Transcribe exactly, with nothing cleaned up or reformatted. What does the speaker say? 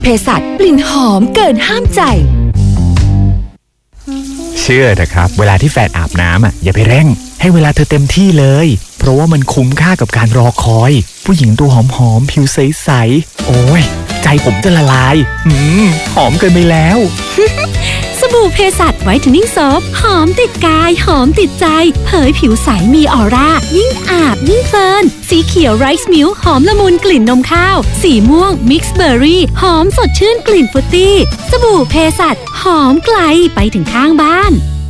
เภสัชกลิ่นหอมเกินห้ามใจเชื่อเถอะครับเวลาที่แฟนอาบน้ำอ่ะอย่าไปเร่งให้เวลาเธอเต็มที่เลยเพราะว่ามันคุ้มค่ากับการรอคอยผู้หญิงตัวหอมๆผิวใสๆโอ้ยใจผมจะละลายหืมหอมเกินไปแล้วสบู่เภสัชไวท์เทนนิ่งโซฟหอมติดกายหอมติดใจเผยผิวใสมีออร่ายิ่งอาบยิ่งเพลินสีเขียวไรซ์มิลค์หอมละมุนกลิ่นนมข้าวสีม่วงมิกซ์เบอร์รี่หอมสดชื่นกลิ่นฟรุตตี้สบู่เภสัชหอมไกลไปถึงข้างบ้าน